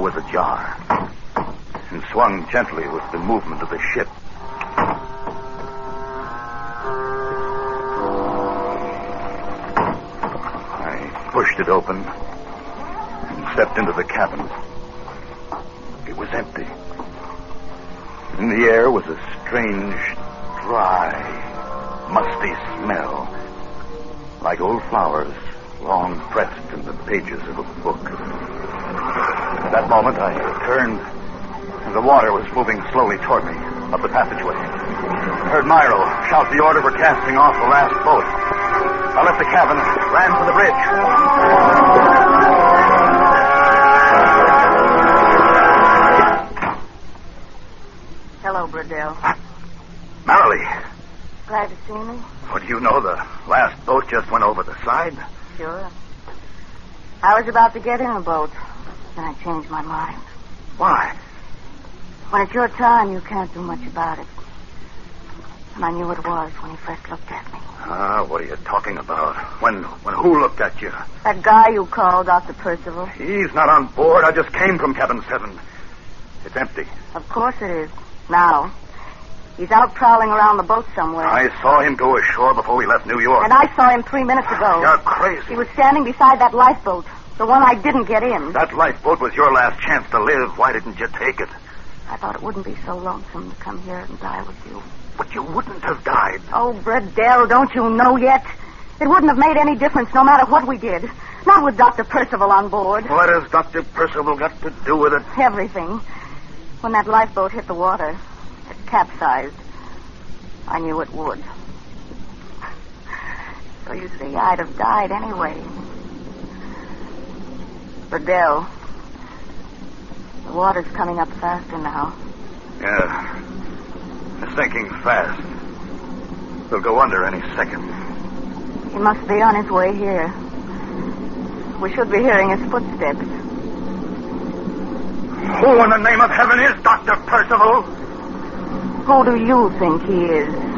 was ajar and swung gently with the movement of the ship. I pushed it open and stepped into the cabin. It was empty. In the air was a strange, dry, musty smell, like old flowers long pressed in the pages of a book. At that moment, I turned, and the water was moving slowly toward me up the passageway. I heard Myro shout the order for casting off the last boat. I left the cabin, ran for the bridge. Hello, Bradell. Marilee. Glad to see me? What do you know? The last boat just went over the side. Sure. I was about to get in a boat. Then I changed my mind. Why? When it's your time, you can't do much about it. And I knew it was when he first looked at me. What are you talking about? When who looked at you? That guy you called Dr. Percival. He's not on board. I just came from Cabin 7. It's empty. Of course it is. Now. He's out prowling around the boat somewhere. I saw him go ashore before we left New York. And I saw him 3 minutes ago. You're crazy. He was standing beside that lifeboat. The one I didn't get in. That lifeboat was your last chance to live. Why didn't you take it? I thought it wouldn't be so lonesome to come here and die with you. But you wouldn't have died. Oh, Bradell, don't you know yet? It wouldn't have made any difference no matter what we did. Not with Dr. Percival on board. What has Dr. Percival got to do with it? Everything. When that lifeboat hit the water, it capsized. I knew it would. So you see, I'd have died anyway. Bradell, the water's coming up faster now. Yeah. It's sinking fast. We'll go under any second. He must be on his way here. We should be hearing his footsteps. Who in the name of heaven is Dr. Percival? Who do you think he is?